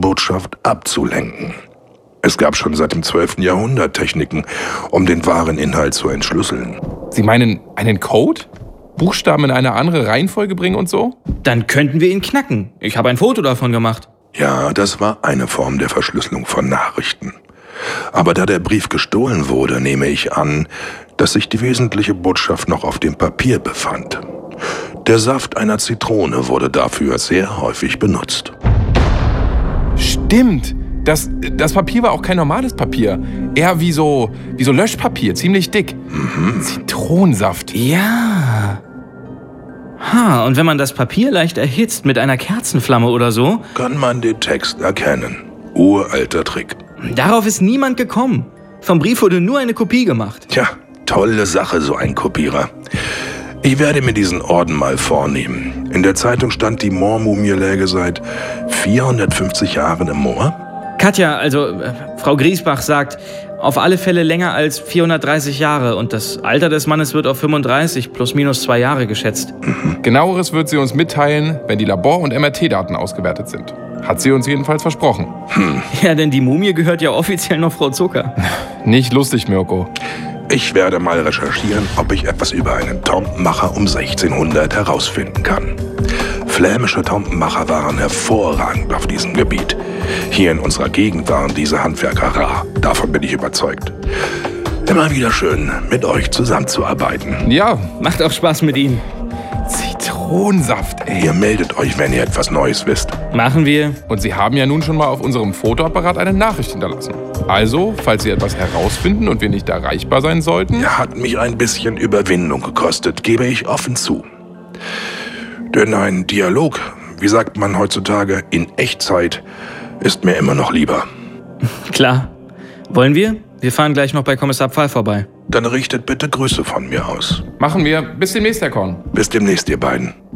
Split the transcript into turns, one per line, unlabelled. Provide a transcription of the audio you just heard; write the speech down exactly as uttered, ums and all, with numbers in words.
Botschaft abzulenken. Es gab schon seit dem zwölften Jahrhundert Techniken, um den wahren Inhalt zu entschlüsseln.
Sie meinen einen Code? Buchstaben in eine andere Reihenfolge bringen und so?
Dann könnten wir ihn knacken. Ich habe ein Foto davon gemacht.
Ja, das war eine Form der Verschlüsselung von Nachrichten. Aber da der Brief gestohlen wurde, nehme ich an, dass sich die wesentliche Botschaft noch auf dem Papier befand. Der Saft einer Zitrone wurde dafür sehr häufig benutzt.
Stimmt. Das, das Papier war auch kein normales Papier. Eher wie so, wie so Löschpapier, ziemlich dick.
Mhm.
Zitronensaft.
Ja. Ha, und wenn man das Papier leicht erhitzt mit einer Kerzenflamme oder so,
Kann man den Text erkennen. Uralter Trick.
darauf ist niemand gekommen. Vom Brief wurde nur eine Kopie gemacht.
Tja, tolle Sache, so ein Kopierer. Ich werde mir diesen Orden mal vornehmen. In der Zeitung stand, die Moormumie läge seit vierhundertfünfzig Jahren im Moor.
Katja, also äh, Frau Griesbach sagt, auf alle Fälle länger als vierhundertdreißig Jahre und das Alter des Mannes wird auf fünfunddreißig plus minus zwei Jahre geschätzt.
Genaueres wird sie uns mitteilen, wenn die Labor- und M R T-Daten ausgewertet sind. Hat sie uns jedenfalls versprochen.
Ja, denn die Mumie gehört ja offiziell noch Frau Zucker.
Nicht lustig, Mirko.
Ich werde mal recherchieren, ob ich etwas über einen Tomtenmacher um sechzehnhundert herausfinden kann. Flämische Tomtenmacher waren hervorragend auf diesem Gebiet. Hier in unserer Gegend waren diese Handwerker rar. Davon bin ich überzeugt. Immer wieder schön, mit euch zusammenzuarbeiten.
Ja,
Macht auch Spaß mit Ihnen.
Zitronensaft, ey.
Ihr meldet euch, wenn ihr etwas Neues wisst.
Machen wir.
Und Sie haben ja nun schon mal auf unserem Fotoapparat eine Nachricht hinterlassen. Also, falls Sie etwas herausfinden und wir nicht erreichbar sein sollten...
Er hat mich ein bisschen Überwindung gekostet, gebe ich offen zu. Denn ein Dialog, wie sagt man heutzutage, in Echtzeit, ist mir immer noch lieber.
Klar. Wollen wir? Wir fahren gleich noch bei Kommissar Pfahl vorbei.
Dann richtet bitte Grüße von mir aus.
Machen wir. Bis demnächst, Herr Korn.
Bis demnächst, ihr beiden.